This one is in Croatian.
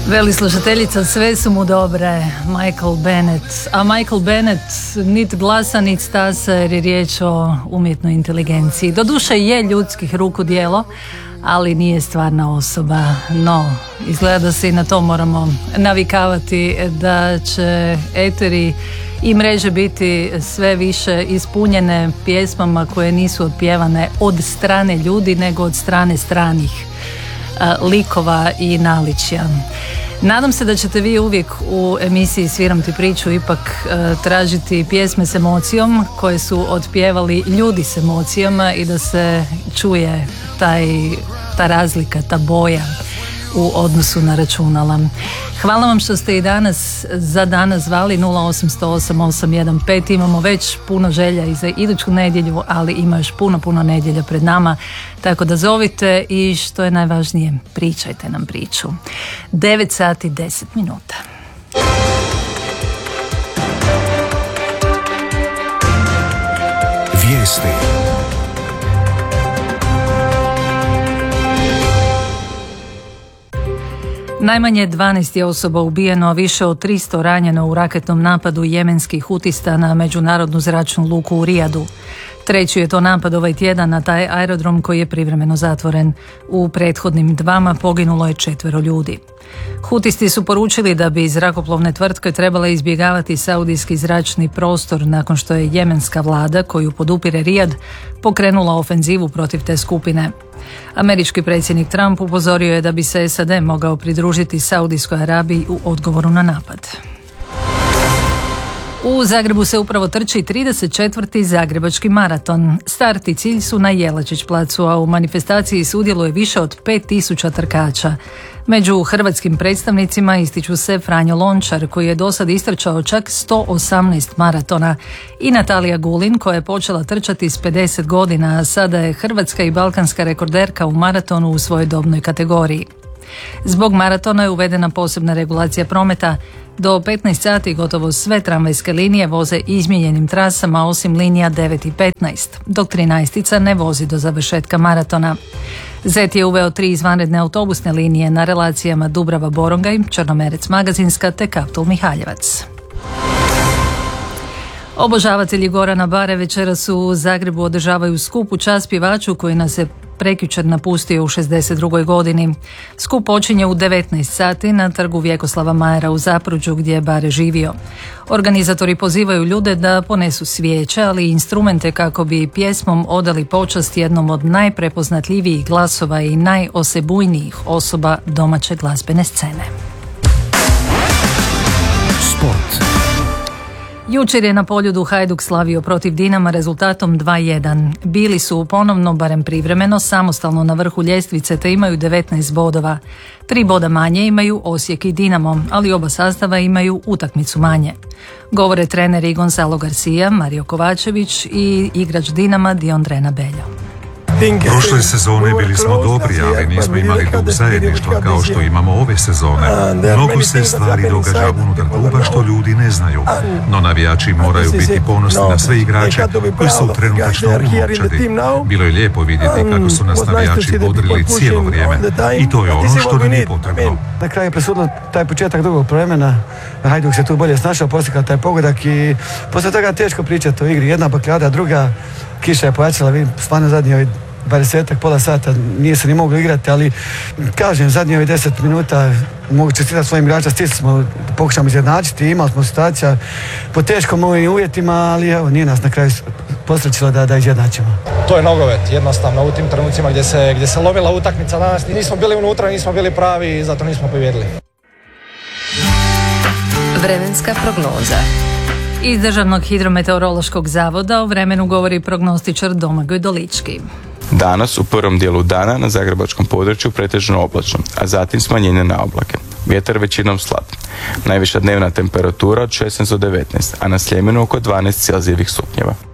Veli slušateljica, sve su mu dobre, Michael Bennett. A Michael Bennett nit glasa, nit stasa, jer je riječ o umjetnoj inteligenciji. Doduše je ljudskih ruku djelo, ali nije stvarna osoba. No, izgleda da se i na to moramo navikavati, da će eteri i mreže biti sve više ispunjene pjesmama koje nisu otpjevane od strane ljudi, nego od strane stranih likova i naličja. Nadam se da ćete vi uvijek u emisiji Sviram ti priču ipak tražiti pjesme s emocijom koje su otpjevali ljudi s emocijama i da se čuje ta razlika, ta boja u odnosu na računala. Hvala vam što ste i za danas zvali 08008815. Imamo već puno želja i za iduću nedjelju, ali ima još puno nedjelja pred nama, tako da zovite i što je najvažnije, pričajte nam priču. 9 sati 10 minuta. Vijesti. Najmanje 12 je osoba ubijeno, a više od 300 ranjeno u raketnom napadu jemenskih hutista na međunarodnu zračnu luku u Rijadu. Treći je to napad ovaj tjedan na taj aerodrom koji je privremeno zatvoren. U prethodnim dvama poginulo je 4 ljudi. Hutisti su poručili da bi zrakoplovne tvrtke trebale izbjegavati saudijski zračni prostor nakon što je jemenska vlada, koju podupire Rijad, pokrenula ofenzivu protiv te skupine. Američki predsjednik Trump upozorio je da bi se SAD mogao pridružiti Saudijskoj Arabiji u odgovoru na napad. U Zagrebu se upravo trči 34. Zagrebački maraton. Start i cilj su na Jelačić placu, a u manifestaciji sudjeluje više od 5000 trkača. Među hrvatskim predstavnicima ističu se Franjo Lončar, koji je dosad istrčao čak 118 maratona, i Natalija Gulin, koja je počela trčati s 50 godina, a sada je hrvatska i balkanska rekorderka u maratonu u svojoj dobnoj kategoriji. Zbog maratona je uvedena posebna regulacija prometa. Do 15 sati gotovo sve tramvajske linije voze izmijenjenim trasama osim linija 9 i 15, dok 13-ica ne vozi do završetka maratona. ZET je uveo 3 izvanredne autobusne linije na relacijama Dubrava-Borongaj, Črnomerec-Magazinska te Kaptol-Mihaljevac. Obožavatelji Gorana Bare večeras u Zagrebu održavaju skup u čast pjevaču koji nas je prekjučer napustio u 62. godini. Skup počinje u 19 sati na trgu Vjekoslava Majera u Zapruđu gdje je Bare živio. Organizatori pozivaju ljude da ponesu svijeće, ali i instrumente kako bi pjesmom odali počast jednom od najprepoznatljivijih glasova i najosebujnijih osoba domaće glazbene scene. Sport. Jučer je na Poljudu Hajduk slavio protiv Dinama rezultatom 2:1. Bili su ponovno, barem privremeno, samostalno na vrhu ljestvice te imaju 19 bodova. 3 boda manje imaju Osijek i Dinamo, ali oba sastava imaju utakmicu manje. Govore treneri Gonzalo Garcia, Mario Kovačević i igrač Dinama Diondrena Beljo. Prošle sezone bili smo dobri, ali nismo imali duh zajedništva kao što imamo ove sezone. Mnogo se stvari događa unutar kluba što ljudi ne znaju, no navijači moraju biti ponosni na sve igrače koji su trenutačno u momčadi. Bilo je lijepo vidjeti kako su nas navijači bodrili cijelo vrijeme i to je ono što nam je potrebno. Na kraju je presudilo taj početak drugog vremena, Hajduk se tu bolje snašao, poslije taj pogodak i poslije toga teško pričati o igri. Jedna bakljada, druga kiša je pojačala, vidim stvarno zadnji 20-ak, pola sata nije se ni moglo igrati, ali kažem, zadnji 10 minuta mogu čestitati svojim igrača, stisli smo, pokušamo izjednačiti, imali smo situacija po teškom ovim uvjetima, ali evo, nije nas na kraju posrećilo da izjednačimo. To je nogomet, jednostavno u tim trenucima gdje se lovila utakmica danas, nismo bili unutra, nismo bili pravi i zato nismo pobjedili. Vremenska prognoza. Iz Državnog hidrometeorološkog zavoda o vremenu govori prognostičar Domagoj Dolički. Danas u prvom dijelu dana na zagrebačkom području pretežno oblačno, a zatim smanjenje na oblake. Vjetar većinom slab. Najviša dnevna temperatura od 16 do 19, a na Sljemenu oko 12 celzijevih stupnjeva.